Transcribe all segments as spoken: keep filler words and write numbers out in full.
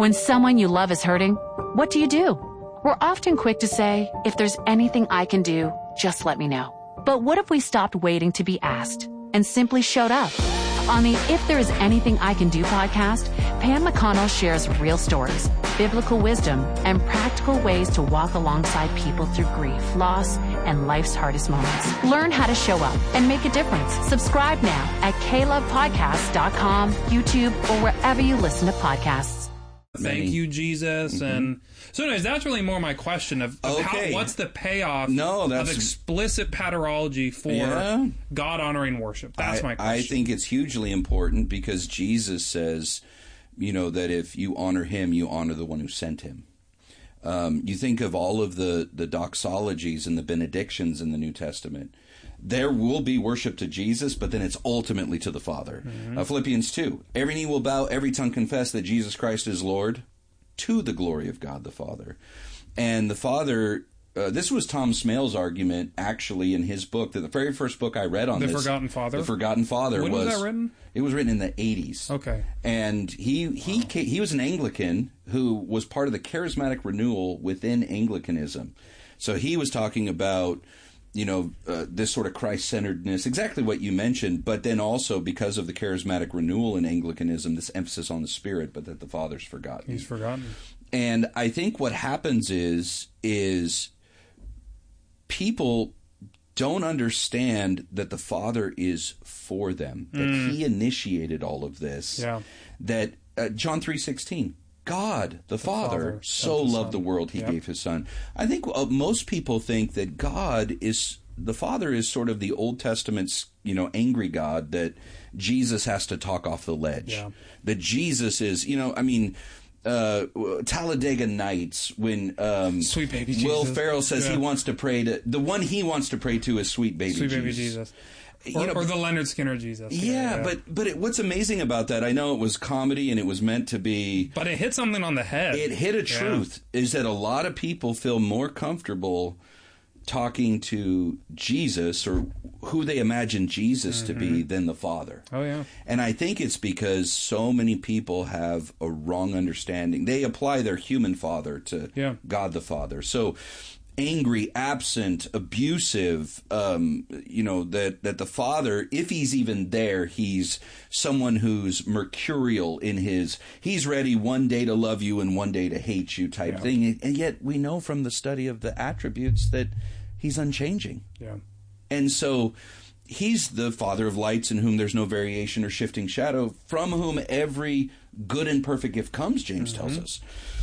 When someone you love is hurting, what do you do? We're often quick to say, if there's anything I can do, just let me know. But what if we stopped waiting to be asked and simply showed up? On the If There Is Anything I Can Do podcast, Pam McConnell shares real stories, biblical wisdom, and practical ways to walk alongside people through grief, loss, and life's hardest moments. Learn how to show up and make a difference. Subscribe now at k love podcast dot com, YouTube, or wherever you listen to podcasts. Thank you, Jesus. Mm-hmm. And so anyways, that's really more my question of, of okay. how, what's the payoff no, that's, of explicit paterology for yeah. God-honoring worship? That's I, my question. I think it's hugely important because Jesus says, you know, that if you honor him, you honor the one who sent him. Um, you think of all of the, the doxologies and the benedictions in the New Testament. There will be worship to Jesus, but then it's ultimately to the Father. Mm-hmm. Uh, Philippians two, every knee will bow, every tongue confess that Jesus Christ is Lord, to the glory of God the Father. And the Father, uh, this was Tom Smale's argument, actually, in his book, that the very first book I read on The this. The Forgotten Father? The Forgotten Father. When was, was that written? It was written in the eighties. Okay. And he, he, wow. he was an Anglican who was part of the charismatic renewal within Anglicanism. So he was talking about, you know, uh, this sort of Christ-centeredness, exactly what you mentioned, but then also because of the charismatic renewal in Anglicanism, this emphasis on the Spirit, but that the Father's forgotten. He's forgotten. And I think what happens is, is people don't understand that the Father is for them, that mm. he initiated all of this, yeah. that uh, John three sixteen, God, the, the Father, Father, so loved the, the world, he yep. gave his Son. I think uh, most people think that God is, the Father is sort of the Old Testament's, you know, angry God that Jesus has to talk off the ledge. Yeah. That Jesus is, you know, I mean, uh, Talladega Nights, when um, Sweet baby Jesus. Will Ferrell says yeah. he wants to pray to, the one he wants to pray to is Sweet Baby Sweet Jesus. Baby Jesus. Or, you know, or the Leonard Skinner Jesus. Yeah, yeah, yeah. but but it, what's amazing about that, I know it was comedy and it was meant to be... But it hit something on the head. It hit a truth, yeah. is that a lot of people feel more comfortable talking to Jesus or who they imagine Jesus mm-hmm. to be than the Father. Oh, yeah. And I think it's because so many people have a wrong understanding. They apply their human father to yeah. God the Father. So... angry, absent, abusive, um, you know, that, that the Father, if he's even there, he's someone who's mercurial in his, he's ready one day to love you and one day to hate you type yeah. thing. And yet we know from the study of the attributes that he's unchanging. Yeah. And so he's the Father of lights in whom there's no variation or shifting shadow, from whom every good and perfect gift comes, James mm-hmm. tells us.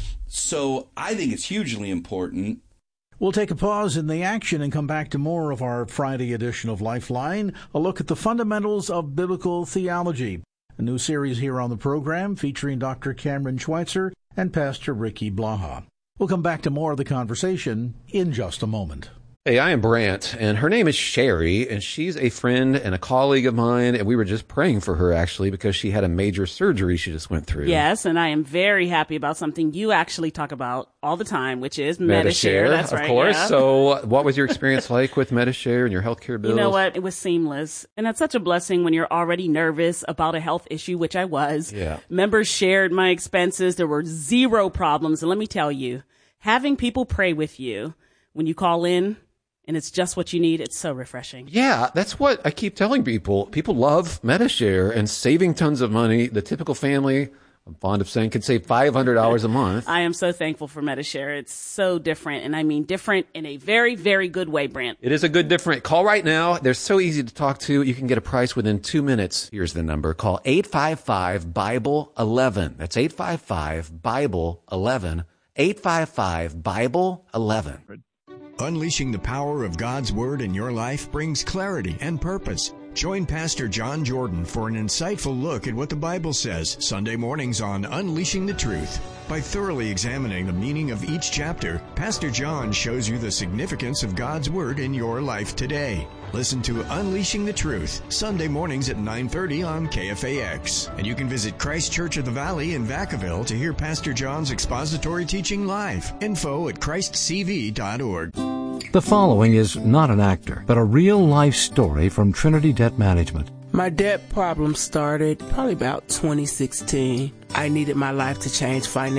So I think it's hugely important. We'll take a pause in the action and come back to more of our Friday edition of Lifeline, a look at the fundamentals of biblical theology. A new series here on the program featuring Doctor Cameron Schweitzer and Pastor Ricky Blaha. We'll come back to more of the conversation in just a moment. Hey, I am Brant, and her name is Sherry, and she's a friend and a colleague of mine, and we were just praying for her, actually, because she had a major surgery she just went through. Yes, and I am very happy about something you actually talk about all the time, which is Medi-Share. Medi-Share, That's of right, course. yeah. So what was your experience like with Medi-Share and your healthcare bills? You know what? It was seamless, and that's such a blessing when you're already nervous about a health issue, which I was. Yeah. Members shared my expenses. There were zero problems, and let me tell you, having people pray with you when you call in, and it's just what you need, it's so refreshing. Yeah, that's what I keep telling people. People love Medi-Share and saving tons of money. The typical family, I'm fond of saying, can save five hundred dollars a month. I am so thankful for Medi-Share. It's so different, and I mean different in a very, very good way, Brant. It is a good different. Call right now. They're so easy to talk to. You can get a price within two minutes. Here's the number. Call eight five five, Bible eleven. That's eight five five, Bible eleven. eight five five, Bible eleven. Unleashing the power of God's Word in your life brings clarity and purpose. Join Pastor John Jordan for an insightful look at what the Bible says Sunday mornings on Unleashing the Truth. By thoroughly examining the meaning of each chapter, Pastor John shows you the significance of God's Word in your life today. Listen to Unleashing the Truth, Sunday mornings at nine thirty on K F A X. And you can visit Christ Church of the Valley in Vacaville to hear Pastor John's expository teaching live. Info at christ c v dot org. The following is not an actor, but a real-life story from Trinity Debt Management. My debt problem started probably about twenty sixteen. I needed my life to change financially.